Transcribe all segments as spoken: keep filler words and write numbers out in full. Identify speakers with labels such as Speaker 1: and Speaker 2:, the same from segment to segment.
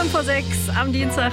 Speaker 1: fünf vor sechs am Dienstag.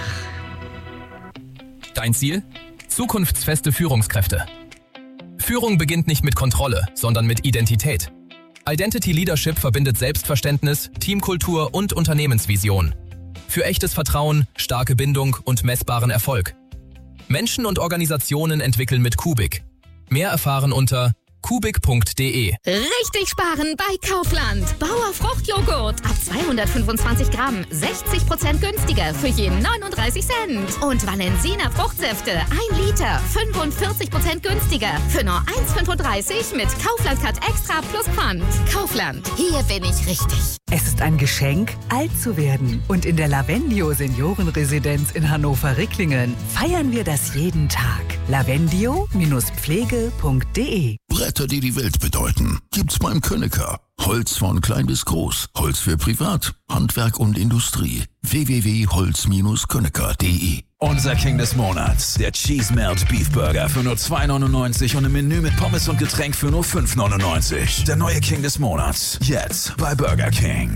Speaker 2: Dein Ziel? Zukunftsfeste Führungskräfte. Führung beginnt nicht mit Kontrolle, sondern mit Identität. Identity Leadership verbindet Selbstverständnis, Teamkultur und Unternehmensvision. Für echtes Vertrauen, starke Bindung und messbaren Erfolg. Menschen und Organisationen entwickeln mit Kubik. Mehr erfahren unter kubik punkt de.
Speaker 3: Richtig sparen bei Kaufland. Bauer Fruchtjoghurt ab zweihundertfünfundzwanzig Gramm, sechzig Prozent günstiger für je neununddreißig Cent. Und Valensina Fruchtsäfte ein Liter, fünfundvierzig Prozent günstiger für nur eins Komma fünfunddreißig mit Kaufland Cut Extra plus Pfand. Kaufland, hier bin ich richtig.
Speaker 4: Es ist ein Geschenk, alt zu werden. Und in der Lavendio Seniorenresidenz in Hannover-Ricklingen feiern wir das jeden Tag. lavendio Pflege punkt de.
Speaker 5: Bretter, die die Welt bedeuten, gibt's beim Könecker. Holz von klein bis groß, Holz für Privat, Handwerk und Industrie. w w w punkt holz Bindestrich könecker punkt de.
Speaker 6: Unser King des Monats, der Cheese Melt Beef Burger für nur zwei neunundneunzig und ein Menü mit Pommes und Getränk für nur fünf neunundneunzig. Der neue King des Monats, jetzt bei Burger King.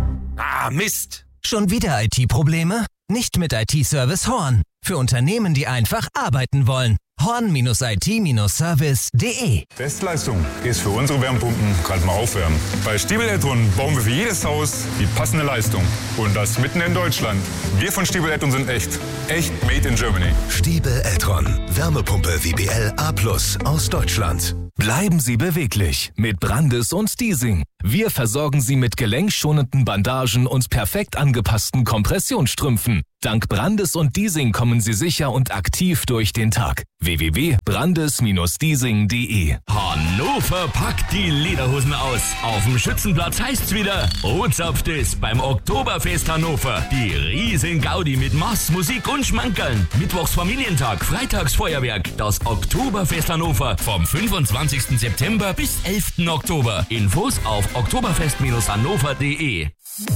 Speaker 7: Ah, Mist! Schon wieder I T-Probleme? Nicht mit I T-Service Horn. Für Unternehmen, die einfach arbeiten wollen. horn I T Service punkt de.
Speaker 8: Bestleistung ist für unsere Wärmepumpen gerade mal aufwärmen. Bei Stiebel Eltron bauen wir für jedes Haus die passende Leistung. Und das mitten in Deutschland. Wir von Stiebel Eltron sind echt. Echt made in Germany.
Speaker 9: Stiebel Eltron. Wärmepumpe W B L A plus aus Deutschland.
Speaker 10: Bleiben Sie beweglich mit Brandis und Diesing. Wir versorgen Sie mit gelenkschonenden Bandagen und perfekt angepassten Kompressionsstrümpfen. Dank Brandis und Diesing kommen Sie sicher und aktiv durch den Tag. w w w punkt brandis Bindestrich diesing punkt de.
Speaker 11: Hannover packt die Lederhosen aus. Auf dem Schützenplatz heißt's wieder Ozapft es beim Oktoberfest Hannover. Die riesen Gaudi mit Mass, Musik und Schmankerln. Mittwochs Familientag, freitags Feuerwerk. Das Oktoberfest Hannover vom fünfundzwanzigsten September bis elften Oktober. Infos auf oktoberfest Bindestrich hannover punkt de.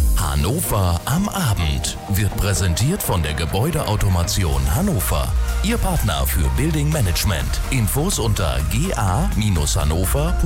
Speaker 5: Hannover am Abend wird präsentiert von der Gebäudeautomation Hannover. Ihr Partner für Building Management. Infos unter g a Bindestrich hannover punkt de.